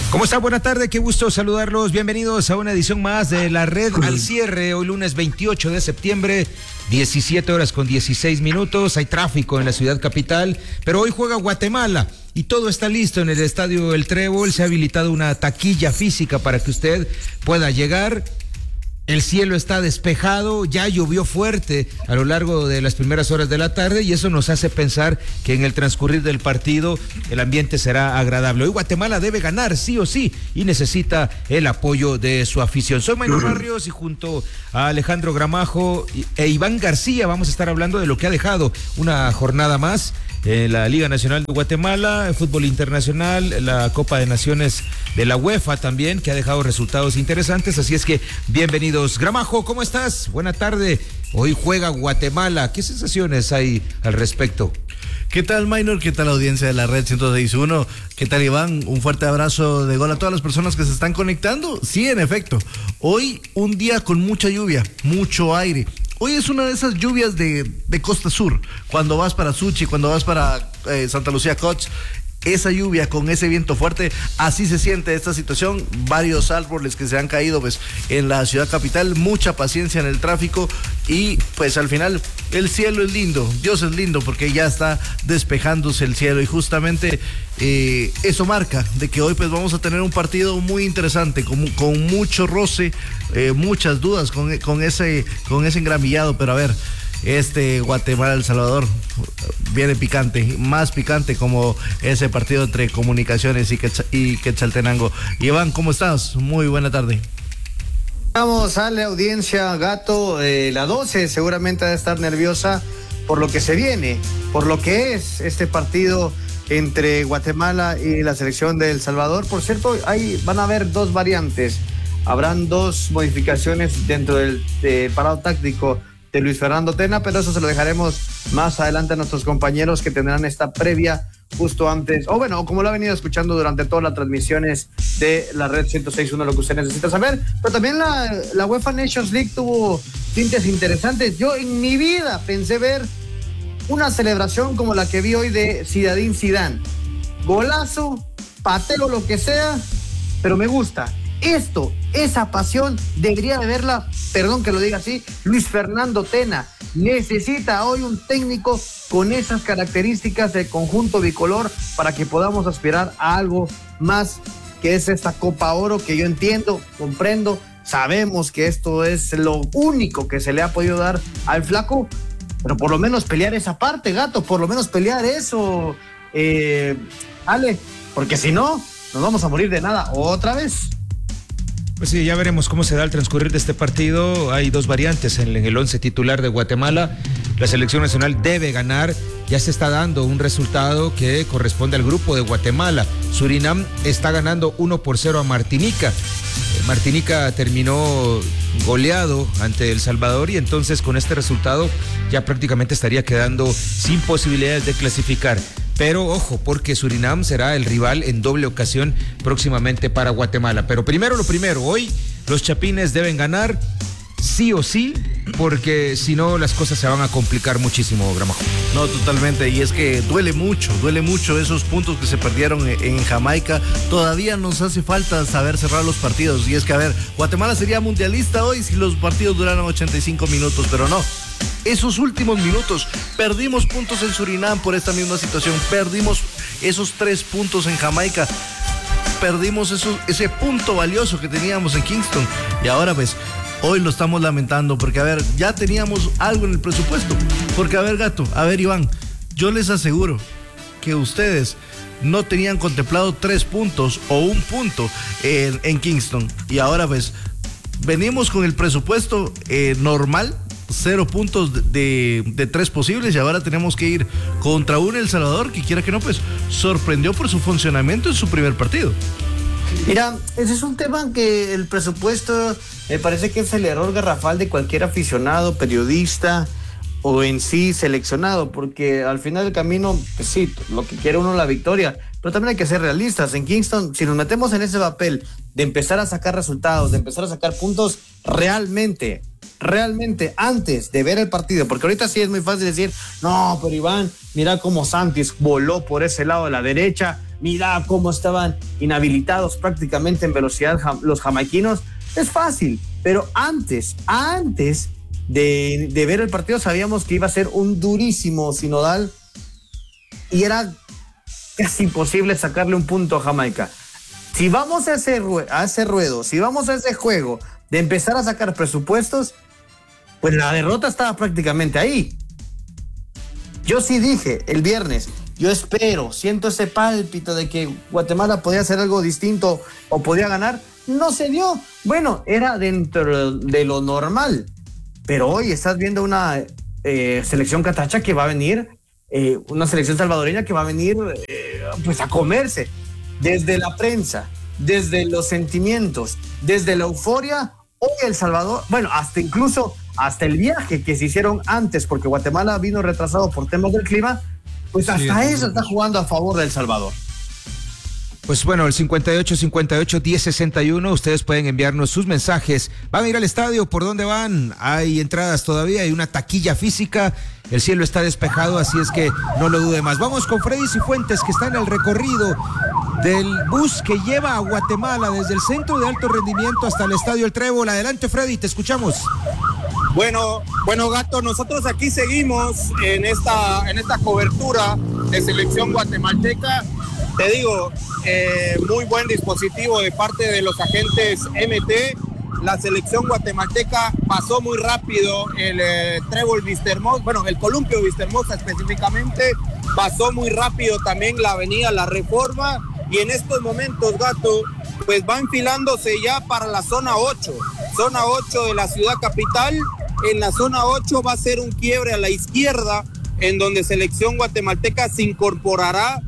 ¿Cómo está? Buenas tardes, qué gusto saludarlos. Bienvenidos a una edición más de La Red al Cierre. Hoy lunes 28 de septiembre, 17 horas con 16 minutos. Hay tráfico en la ciudad capital, pero hoy juega Guatemala y todo está listo en el Estadio El Trébol. Se ha habilitado una taquilla física para que usted pueda llegar. El cielo está despejado, ya llovió fuerte a lo largo de las primeras horas de la tarde y eso nos hace pensar que en el transcurrir del partido el ambiente será agradable. Hoy Guatemala debe ganar sí o sí y necesita el apoyo de su afición. Soy Maynor Barrios y junto a Alejandro Gramajo e Iván García vamos a estar hablando de lo que ha dejado una jornada más en la Liga Nacional de Guatemala, el fútbol internacional, la Copa de Naciones de la UEFA también, que ha dejado resultados interesantes, así es que bienvenidos. Gramajo, ¿cómo estás? Buena tarde. Hoy juega Guatemala. ¿Qué sensaciones hay al respecto? ¿Qué tal, Maynor? ¿Qué tal, audiencia de la Red 106.1? ¿Qué tal, Iván? Un fuerte abrazo de gol a todas las personas que se están conectando. Sí, en efecto, hoy un día con mucha lluvia, mucho aire. Hoy es una de esas lluvias de Costa Sur, cuando vas para Suchi, cuando vas para Santa Lucía Cots, esa lluvia con ese viento fuerte, así se siente esta situación. Varios árboles que se han caído pues en la ciudad capital, mucha paciencia en el tráfico y pues al final el cielo es lindo, Dios es lindo porque ya está despejándose el cielo y justamente eso marca de que hoy pues vamos a tener un partido muy interesante, con mucho roce, muchas dudas con ese engramillado, pero a ver, Guatemala-El Salvador viene picante, más picante como ese partido entre Comunicaciones y Quetzaltenango. Iván, ¿cómo estás? Muy buena tarde. Vamos a la audiencia, Gato. La 12 seguramente va a estar nerviosa por lo que se viene, por lo que es este partido entre Guatemala y la selección de El Salvador. Por cierto, ahí van a haber dos variantes. Habrán dos modificaciones dentro del parado táctico de Luis Fernando Tena, pero eso se lo dejaremos más adelante a nuestros compañeros que tendrán esta previa justo antes, o bueno, como lo ha venido escuchando durante todas las transmisiones de la Red 106.1, lo que usted necesita saber. Pero también la UEFA Nations League tuvo tintes interesantes. Yo en mi vida pensé ver una celebración como la que vi hoy de Zinedine Zidane. Golazo, pateo, lo que sea, pero me gusta. Esa pasión debería de verla, perdón que lo diga así, Luis Fernando Tena. Necesita hoy un técnico con esas características de conjunto bicolor para que podamos aspirar a algo más que es esta Copa Oro, que yo entiendo, comprendo, sabemos que esto es lo único que se le ha podido dar al flaco, pero por lo menos pelear esa parte, Gato, por lo menos pelear eso, Ale, porque si no, nos vamos a morir de nada otra vez. Pues sí, ya veremos cómo se da el transcurrir de este partido. Hay dos variantes en el 11 titular de Guatemala. La selección nacional debe ganar. Ya se está dando un resultado que corresponde al grupo de Guatemala. Surinam está ganando 1-0 a Martinica. Martinica terminó goleado ante El Salvador y entonces con este resultado ya prácticamente estaría quedando sin posibilidades de clasificar. Pero ojo, porque Surinam será el rival en doble ocasión próximamente para Guatemala. Pero primero lo primero, hoy los chapines deben ganar sí o sí, porque si no las cosas se van a complicar muchísimo, Gramajo. No, totalmente, y es que duele mucho esos puntos que se perdieron en Jamaica. Todavía nos hace falta saber cerrar los partidos, y es que a ver, Guatemala sería mundialista hoy si los partidos duraran 85 minutos, pero no. Esos últimos minutos, perdimos puntos en Surinam por esta misma situación, perdimos esos 3 puntos en Jamaica, perdimos ese punto valioso que teníamos en Kingston, y ahora pues hoy lo estamos lamentando, porque a ver, ya teníamos algo en el presupuesto, porque a ver, Gato, a ver, Iván, yo les aseguro que ustedes no tenían contemplado 3 puntos o 1 punto en Kingston, y ahora pues venimos con el presupuesto normal, 0 puntos de 3 posibles, y ahora tenemos que ir contra un El Salvador que quiera que no, pues sorprendió por su funcionamiento en su primer partido. Mira, ese es un tema que el presupuesto me parece que es el error garrafal de cualquier aficionado, periodista o en sí seleccionado, porque al final del camino, pues sí, lo que quiere uno es la victoria, pero también hay que ser realistas. En Kingston, si nos metemos en ese papel de empezar a sacar resultados, de empezar a sacar puntos realmente antes de ver el partido, porque ahorita sí es muy fácil decir, no, pero Iván, mira cómo Santis voló por ese lado de la derecha, mira cómo estaban inhabilitados prácticamente en velocidad los jamaiquinos. Es fácil, pero antes de ver el partido sabíamos que iba a ser un durísimo sinodal y era casi imposible sacarle un punto a Jamaica. Si vamos a ese ruedo, si vamos a ese juego de empezar a sacar presupuestos, pues la derrota estaba prácticamente ahí. Yo sí dije el viernes, yo siento ese pálpito de que Guatemala podía hacer algo distinto o podía ganar. No se dio. Bueno, era dentro de lo normal. Pero hoy estás viendo una selección catacha que va a venir, una selección salvadoreña que va a venir pues a comerse. Desde la prensa, desde los sentimientos, desde la euforia, hoy El Salvador, bueno, hasta el viaje que se hicieron antes, porque Guatemala vino retrasado por temas del clima, pues hasta eso está jugando a favor de El Salvador. Pues bueno, el 58-58-1061, ustedes pueden enviarnos sus mensajes. ¿Van a ir al estadio? ¿Por dónde van? Hay entradas todavía, hay una taquilla física, el cielo está despejado, así es que no lo dude más. Vamos con Freddy Cifuentes, que está en el recorrido del bus que lleva a Guatemala desde el centro de alto rendimiento hasta el estadio El Trébol. Adelante, Freddy, te escuchamos. Bueno, Gato, nosotros aquí seguimos en esta cobertura de selección guatemalteca. Te digo, muy buen dispositivo de parte de los agentes MT. La selección guatemalteca pasó muy rápido el Trébol Vistahermosa, bueno, el Columpio Vistahermosa específicamente, pasó muy rápido también la avenida La Reforma, y en estos momentos, Gato, pues va enfilándose ya para la zona 8 de la ciudad capital. En la zona 8 va a ser un quiebre a la izquierda, en donde selección guatemalteca se incorporará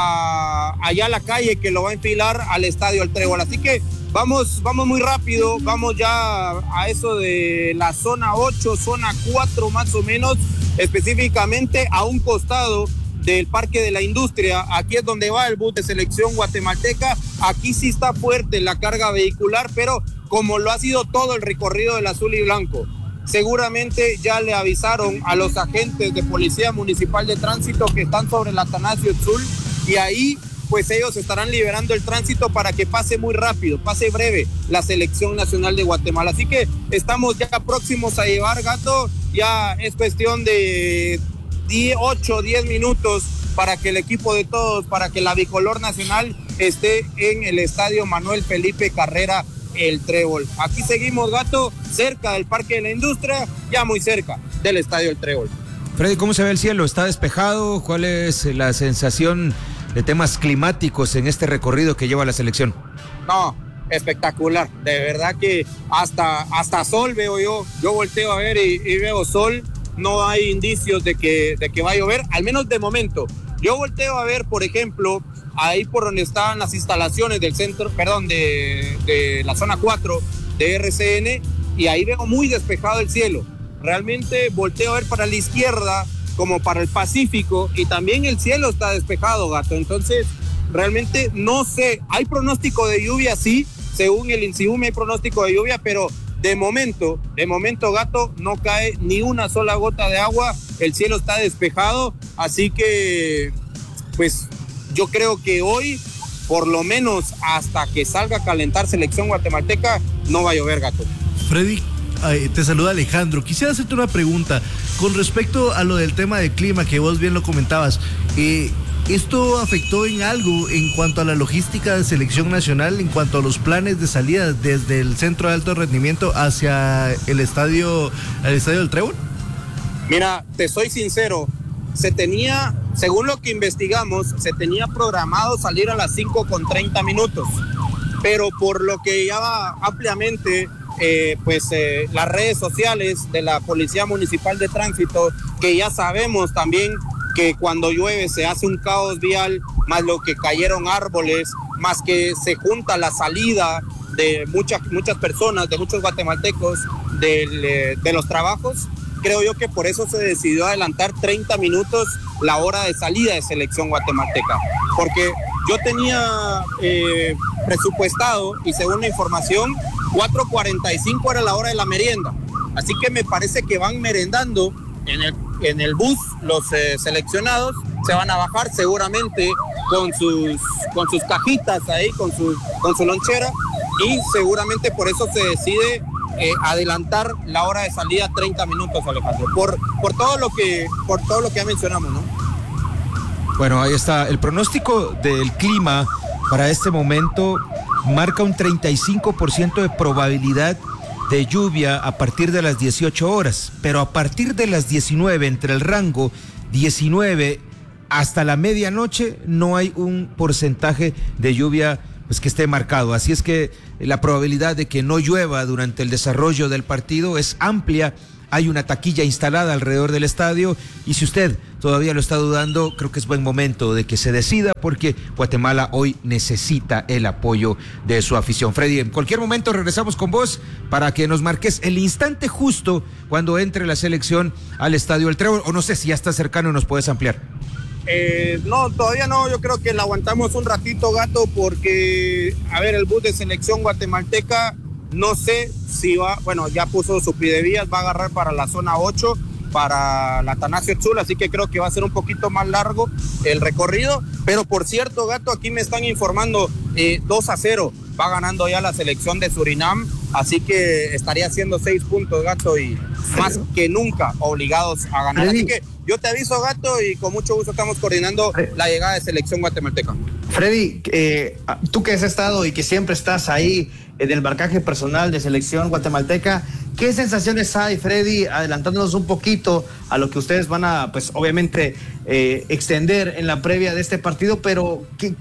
allá a la calle que lo va a enfilar al estadio El Trébol. Así que vamos muy rápido, vamos ya a eso de la zona 8, zona 4 más o menos, específicamente a un costado del Parque de la Industria. Aquí es donde va el bus de selección guatemalteca. Aquí sí está fuerte la carga vehicular, pero como lo ha sido todo el recorrido del azul y blanco. Seguramente ya le avisaron a los agentes de Policía Municipal de Tránsito que están sobre el Atanasio Tzul, y ahí pues ellos estarán liberando el tránsito para que pase muy rápido, pase breve la selección nacional de Guatemala. Así que estamos ya próximos a llevar, Gato, ya es cuestión de 8 o 10 minutos para que el equipo de todos, para que la bicolor nacional esté en el estadio Manuel Felipe Carrera El Trébol. Aquí seguimos, Gato, cerca del Parque de la Industria, ya muy cerca del estadio El Trébol. Freddy, ¿cómo se ve el cielo? ¿Está despejado? ¿Cuál es la sensación de temas climáticos en este recorrido que lleva la selección? No, espectacular, de verdad que hasta sol veo yo volteo a ver y veo sol, no hay indicios de que va a llover, al menos de momento. Yo volteo a ver, por ejemplo, ahí por donde estaban las instalaciones del centro, de la zona 4 de RCN, y ahí veo muy despejado el cielo. Realmente volteo a ver para la izquierda como para el Pacífico, y también el cielo está despejado, Gato. Entonces realmente no sé, hay pronóstico de lluvia, sí, según el INSIUM hay pronóstico de lluvia, pero de momento, Gato, no cae ni una sola gota de agua, el cielo está despejado, así que pues yo creo que hoy, por lo menos hasta que salga a calentar selección guatemalteca, no va a llover, Gato. Freddy, te saluda Alejandro. Quisiera hacerte una pregunta con respecto a lo del tema del clima, que vos bien lo comentabas. ¿Esto afectó en algo en cuanto a la logística de selección nacional, en cuanto a los planes de salida desde el centro de alto rendimiento hacia el estadio del Trébol? Mira, te soy sincero, según lo que investigamos, se tenía programado salir a las 5:30, pero por lo que ya va ampliamente las redes sociales de la Policía Municipal de Tránsito, que ya sabemos también que cuando llueve se hace un caos vial, más lo que cayeron árboles, más que se junta la salida de muchas personas, de muchos guatemaltecos de los trabajos. Creo yo que por eso se decidió adelantar 30 minutos la hora de salida de selección guatemalteca, porque yo tenía presupuestado, y según la información, 4:45 era la hora de la merienda, así que me parece que van merendando en el bus los seleccionados, se van a bajar seguramente con sus cajitas ahí, con su lonchera, y seguramente por eso se decide adelantar la hora de salida 30 minutos, Alejandro, por todo lo que ya mencionamos, ¿no? Bueno, ahí está. El pronóstico del clima para este momento marca un 35% de probabilidad de lluvia a partir de las 18 horas, pero a partir de las 19, entre el rango 19 hasta la medianoche, no hay un porcentaje de lluvia pues que esté marcado. Así es que la probabilidad de que no llueva durante el desarrollo del partido es amplia. Hay una taquilla instalada alrededor del estadio y si usted todavía lo está dudando, creo que es buen momento de que se decida porque Guatemala hoy necesita el apoyo de su afición. Freddy, en cualquier momento regresamos con vos para que nos marques el instante justo cuando entre la selección al estadio El Trébol, o no sé si ya está cercano y nos puedes ampliar. No, todavía no, yo creo que la aguantamos un ratito, Gato, porque, a ver, el bus de selección guatemalteca, no sé si va, bueno, ya puso su pidevías, va a agarrar para la zona 8, para la Atanasio Tzul, así que creo que va a ser un poquito más largo el recorrido, pero por cierto, Gato, aquí me están informando 2-0, va ganando ya la selección de Surinam, así que estaría haciendo 6 puntos, Gato, y más que nunca obligados a ganar, así que yo te aviso, Gato, y con mucho gusto estamos coordinando la llegada de selección guatemalteca. Freddy, tú que has estado y que siempre estás ahí en el marcaje personal de selección guatemalteca, ¿qué sensaciones hay, Freddy, adelantándonos un poquito a lo que ustedes van a, pues obviamente, extender en la previa de este partido, pero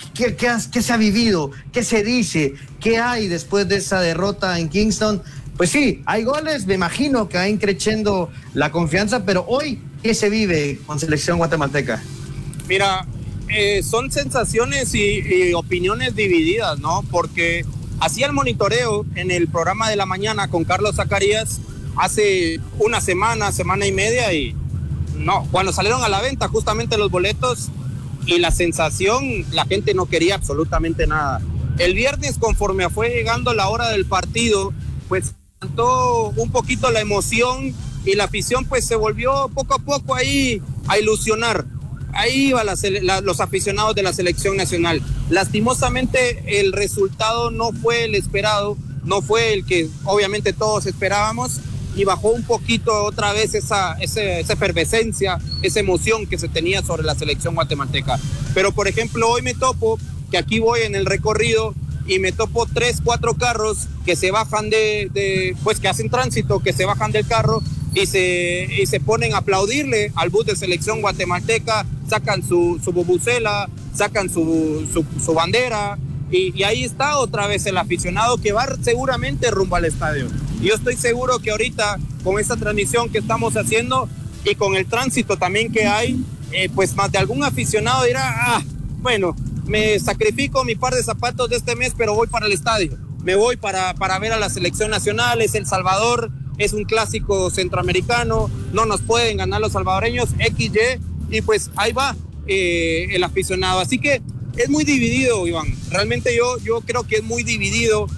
¿qué se ha vivido? ¿Qué se dice? ¿Qué hay después de esa derrota en Kingston? Pues sí, hay goles, me imagino que va increciendo la confianza, pero hoy, ¿qué se vive con selección guatemalteca? Mira, son sensaciones y opiniones divididas, ¿no? Porque hacía el monitoreo en el programa de la mañana con Carlos Zacarías hace una semana y media, y no, cuando salieron a la venta justamente los boletos y la sensación, la gente no quería absolutamente nada. El viernes, conforme fue llegando la hora del partido, pues levantó un poquito la emoción y la afición pues se volvió poco a poco ahí a ilusionar. Ahí iban los aficionados de la selección nacional. Lastimosamente el resultado no fue el esperado, no fue el que obviamente todos esperábamos, y bajó un poquito otra vez esa efervescencia, esa emoción que se tenía sobre la selección guatemalteca. Pero por ejemplo hoy me topo, que aquí voy en el recorrido, y me topo 3-4 carros que se bajan pues que hacen tránsito, que se bajan del carro y se ponen a aplaudirle al bus de selección guatemalteca, sacan su bubucela, sacan su bandera, y ahí está otra vez el aficionado que va seguramente rumbo al estadio. Y yo estoy seguro que ahorita con esta transmisión que estamos haciendo y con el tránsito también que hay, pues más de algún aficionado dirá, bueno, me sacrifico mi par de zapatos de este mes, pero voy para el estadio. Me voy para ver a la selección nacional, es El Salvador, es un clásico centroamericano, no nos pueden ganar los salvadoreños, XY, y pues ahí va el aficionado. Así que es muy dividido, Iván. Realmente yo creo que es muy dividido.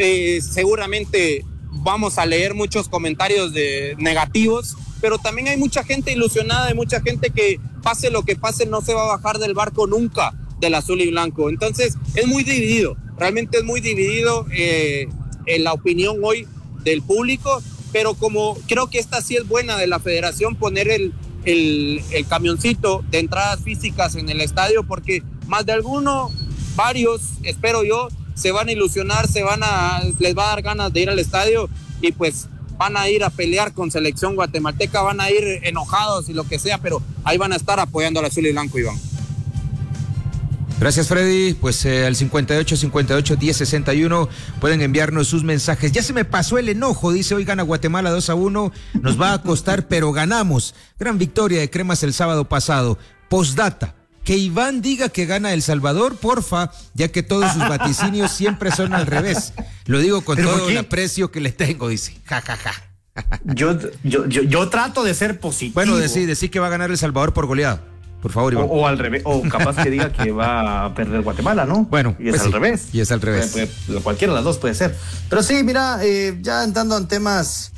Seguramente vamos a leer muchos comentarios negativos, pero también hay mucha gente ilusionada, hay mucha gente que pase lo que pase no se va a bajar del barco nunca del azul y blanco. Entonces es muy dividido, realmente es muy dividido en la opinión hoy del público, pero como creo que esta sí es buena de la federación, poner el camioncito de entradas físicas en el estadio, porque más de alguno, varios, espero yo, se van a ilusionar, les va a dar ganas de ir al estadio, y pues van a ir a pelear con selección guatemalteca, van a ir enojados y lo que sea, pero ahí van a estar apoyando al azul y blanco, Iván. Gracias, Freddy. Pues al 58-58-1061 pueden enviarnos sus mensajes. Ya se me pasó el enojo, dice, hoy gana Guatemala 2-1, nos va a costar, pero ganamos. Gran victoria de Cremas el sábado pasado. Postdata, que Iván diga que gana El Salvador, porfa, ya que todos sus vaticinios siempre son al revés. Lo digo con todo el aprecio que le tengo, dice. Ja, ja, ja. Yo trato de ser positivo. Bueno, decir que va a ganar El Salvador por goleada. Por favor, Iván. O al revés, o capaz que diga que va a perder Guatemala, ¿no? Bueno, y es pues al revés. Y es al revés. Cualquiera de las dos puede ser. Pero sí, mira, ya entrando en temas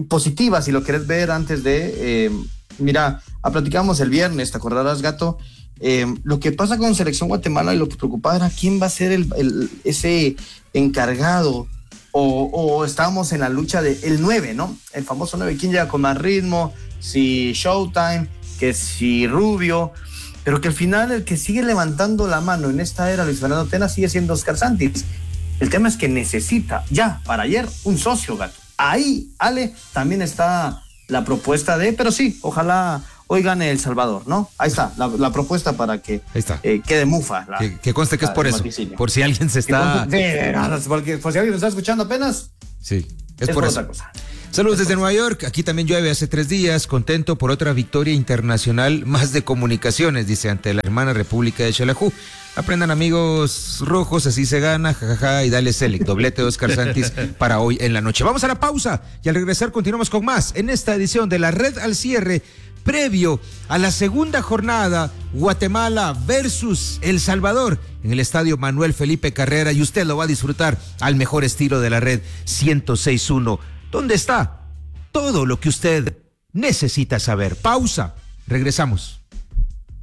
positivas, si lo querés ver antes de... mira, platicamos el viernes, ¿te acordarás, Gato? Lo que pasa con Selección Guatemala y lo que preocupaba era quién va a ser ese encargado, o estábamos en la lucha del 9, ¿no? El famoso 9, quién llega con más ritmo, si Showtime, que si Rubio, pero que al final el que sigue levantando la mano en esta era Luis Fernando Tena sigue siendo Oscar Santis. El tema es que necesita ya para ayer un socio, Gato. Ahí, Ale, también está la propuesta pero sí, ojalá hoy gane El Salvador, ¿no? Ahí está, la propuesta para que quede mufa. Que conste que es por eso, por si alguien se está... Por si alguien está escuchando apenas. Sí, es por eso. Otra cosa. Saludos desde Nueva York, aquí también llueve hace 3 días, contento por otra victoria internacional más de comunicaciones, dice, ante la hermana República de Xelajú. Aprendan, amigos rojos, así se gana, jajaja, y dale Selec, doblete de Oscar Santis para hoy en la noche. Vamos a la pausa y al regresar continuamos con más en esta edición de La Red al Cierre, previo a la segunda jornada, Guatemala versus El Salvador, en el estadio Manuel Felipe Carrera, y usted lo va a disfrutar al mejor estilo de la Red 106.1. ¿Dónde está todo lo que usted necesita saber? Pausa, regresamos.